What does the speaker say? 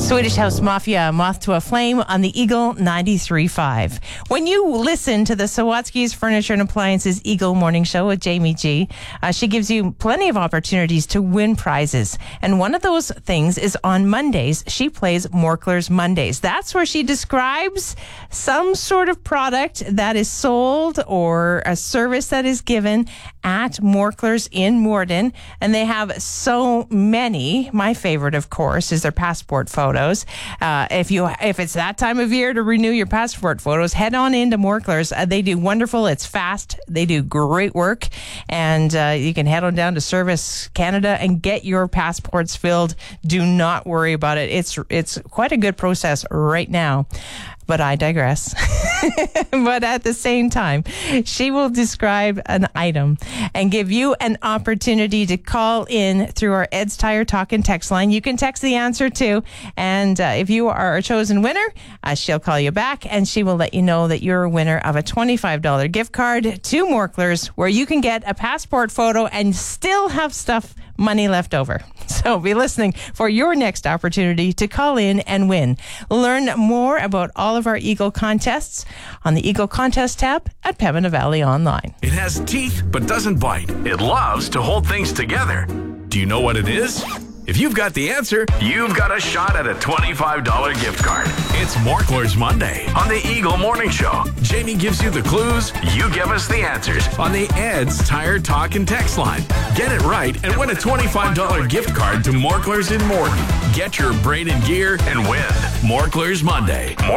Swedish House Mafia, Moth to a Flame on the Eagle 93.5. When you listen to the Sawatsky's Furniture and Appliances Eagle Morning Show with Jamie G, she gives you plenty of opportunities to win prizes. And one of those things is on Mondays, she plays Morkler's Mondays. That's where she describes some sort of product that is sold or a service that is given at Morkler's in Morden. And they have so many. My favorite, of course, is their passport photos. If it's that time of year to renew your passport photos, head on into Morkler's. They do wonderful. It's fast. They do great work. And you can head on down to Service Canada and get your passports filled. Do not worry about it. It's quite a good process right now. But I digress. But at the same time, she will describe an item and give you an opportunity to call in through our Ed's Tire Talk and text line. You can text the answer too. And if you are a chosen winner, she'll call you back and she will let you know that you're a winner of a $25 gift card to Morkler's, where you can get a passport photo and still have money left over. So be listening for your next opportunity to call in and win. Learn more about all of our Eagle contests on the Eagle Contest tab at Pembina Valley Online. It has teeth but doesn't bite. It loves to hold things together. Do you know what it is? If you've got the answer, you've got a shot at a $25 gift card. It's Morkler's Monday on the Eagle Morning Show. Jamie gives you the clues, you give us the answers on the Ed's Tire Talk and text line. Get it right and win a $25 gift card to Morkler's in Morden. Get your brain in gear and win Morkler's Monday.